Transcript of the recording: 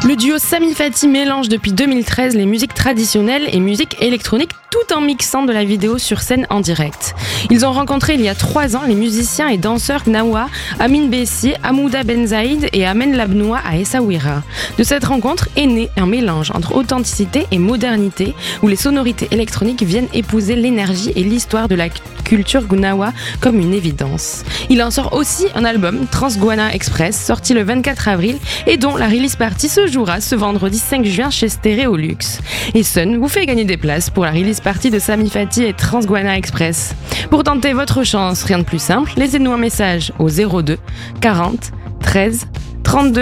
Le duo Sami Fati mélange depuis 2013 les musiques traditionnelles et musique électronique tout en mixant de la vidéo sur scène en direct. Ils ont rencontré il y a 3 ans les musiciens et danseurs Gnawa, Amin Bessi, Hamouda Benzaïd et Amen Labnoua à Essaouira. De cette rencontre est né un mélange entre authenticité et modernité où les sonorités électroniques viennent épouser l'énergie et l'histoire de la culture Gnawa comme une évidence. Il en sort aussi un album, Transguana Express, sorti le 24 avril et dont la release party se jouera ce vendredi 5 juin chez Stéréolux. Et Sun vous fait gagner des places pour la release party de Sami Fati et Transguana Express. Pour tenter votre chance, rien de plus simple, laissez-nous un message au 02 40 13 32